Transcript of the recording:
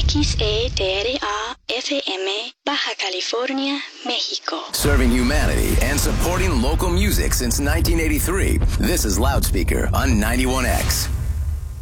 XEDRA-FM, Baja California, México. Serving humanity and supporting local music since 1983. This is Loudspeaker on 91X.